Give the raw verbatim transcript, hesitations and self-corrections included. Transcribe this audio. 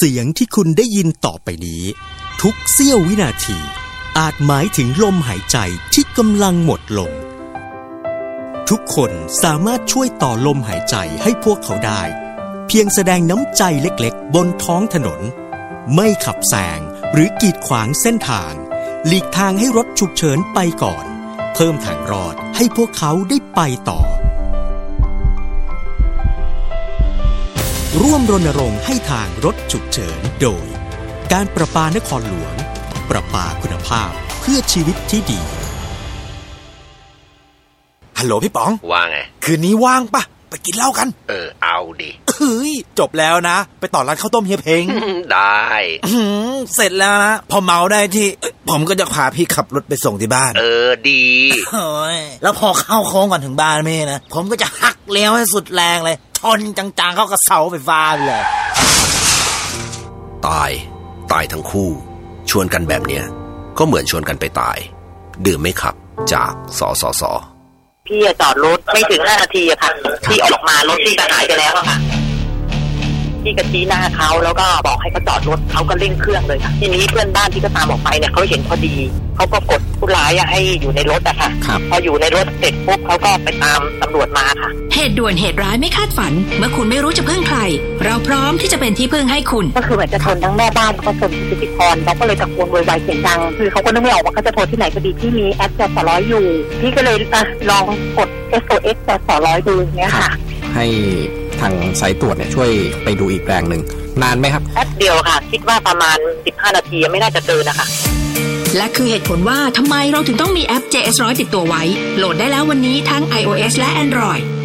สียงที่คุณได้ยินต่อไปนี้ทุกเสี้ยววินาทีอาจหมายถึงลมหายใจที่กำลังหมดลงทุกคนสามารถช่วยต่อลมหายใจให้พวกเขาได้เพียงแสดงน้ำใจเล็กๆบนท้องถนนไม่ขับแซงหรือกีดขวางเส้นทางหลีกทางให้รถฉุกเฉินไปก่อนเพิ่มทางรอดให้พวกเขาได้ไปต่อร่วมรณรงค์ให้ทางรถฉุกเฉินโดยการประปานครหลวงประปาคุณภาพเพื่อชีวิตที่ดีฮัลโหลพี่ป๋องว่าไงคืนนี้ว่างปะไปกินเหล้ากันเออเอาดิเฮ้ยจบแล้วนะไปต่อร้านข้าวต้มเฮียเพ้งได้เสร็จแล้วนะพอเมาได้ที่ผมก็จะพาพี่ขับรถไปส่งที่บ้านเออดีโอ้ยแล้วพอเข้าโค้งก่อนถึงบ้านแม่นะผมก็จะหักเลี้ยวให้สุดแรงเลยชนจังๆเข้ากับเสาไฟฟ้าเลยตายตายทั้งคู่ชวนกันแบบเนี้ยก็เหมือนชวนกันไปตายดื่มไม่ขับจากสสสพี่จอดรถไม่ถึงห้านาทีอะค่ะพี่ออกมารถพี่ก็หายไปแล้วอะค่ะพี่ก็ชี้หน้าเขาแล้วก็บอกให้เขาจอดรถเขาก็เร่งเครื่องเลยค่ะทีนี้เพื่อนบ้านที่ก็ตามออกไปเนี่ยเขาเห็นพอดีเขาก็กดผู้ร้ายให้อยู่ในรถอะค่ะพออยู่ในรถเสร็จปุ๊บเขาก็ไปตามตำรวจมาค่ะเหตุด่วนเหตุร้ายไม่คาดฝันเมื่อคุณไม่รู้จะพึ่งใครเราพร้อมที่จะเป็นที่พึ่งให้คุณก็คือเหมือนจะชนทั้งแม่บ้านแล้วก็ชนพิธีกรเราก็เลยตะโกนโวยวายเสียงดังคือเขาก็นึกไม่ออกว่าเขาจะโทรที่ไหนพอดีที่มีแอปจสร้อยอยู่พี่ก็เลยลองกด เอส โอ เอส จสร้อยดูเนี้ยค่ะให้ทางสายตรวจเนี่ยช่วยไปดูอีกแปลงหนึ่งนานไหมครับแป๊บเดียวค่ะคิดว่าประมาณสิบห้านาทีไม่น่าจะเจอนะคะและคือเหตุผลว่าทำไมเราถึงต้องมีแอป เจ เอส หนึ่งร้อย ติดตัวไว้โหลดได้แล้ววันนี้ทั้ง iOS และ Android